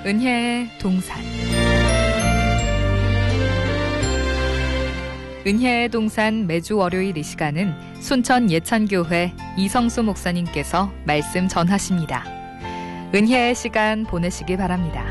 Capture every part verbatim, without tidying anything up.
은혜의 동산. 은혜의 동산 매주 월요일 이 시간은 순천 예찬교회 이성수 목사님께서 말씀 전하십니다. 은혜의 시간 보내시기 바랍니다.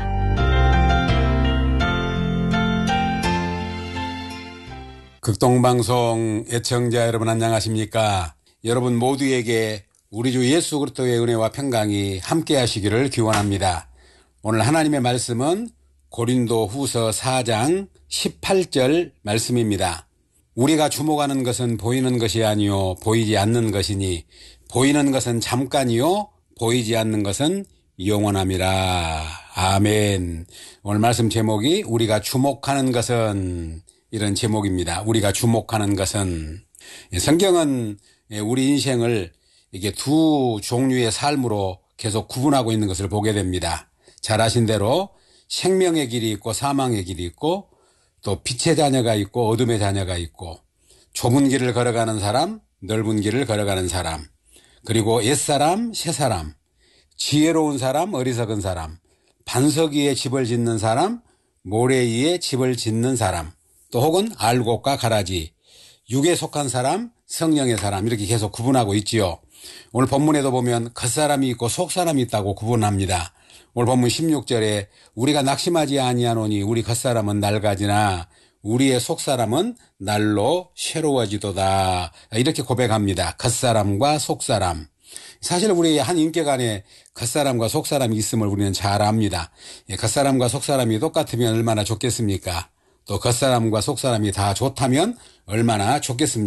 극동방송 애청자 여러분 안녕하십니까? 여러분 모두에게 우리 주 예수 그리스도의 은혜와 평강이 함께 하시기를 기원합니다. 오늘 하나님의 말씀은 고린도 후서 사 장 십팔 절 말씀입니다. 우리가 주목하는 것은 보이는 것이 아니요 보이지 않는 것이니 보이는 것은 잠깐이요 보이지 않는 것은 영원함이라. 아멘. 오늘 말씀 제목이 우리가 주목하는 것은, 이런 제목입니다. 우리가 주목하는 것은. 성경은 우리 인생을 이게 두 종류의 삶으로 계속 구분하고 있는 것을 보게 됩니다. 잘 아신 대로 생명의 길이 있고 사망의 길이 있고 또 빛의 자녀가 있고 어둠의 자녀가 있고 좁은 길을 걸어가는 사람, 넓은 길을 걸어가는 사람, 그리고 옛사람, 새사람, 지혜로운 사람, 어리석은 사람, 반석 위에 집을 짓는 사람, 모래 위에 집을 짓는 사람, 또 혹은 알곡과 가라지, 육에 속한 사람, 성령의 사람, 이렇게 계속 구분하고 있지요. 오늘 본문에도 보면 겉사람이 있고 속사람이 있다고 구분합니다. 오늘 본문 십육 절에 우리가 낙심하지 아니하노니 우리 겉사람은 낡아지나 우리의 속사람은 날로 새로워지도다. 이렇게 고백합니다. 겉사람과 속사람. 사실 우리 한 인격 안에 겉사람과 속사람이 있음을 우리는 잘 압니다. 겉사람과 속사람이 똑같으면 얼마나 좋겠습니까? 또 겉사람과 속사람이 다 좋다면 얼마나 좋겠습니까?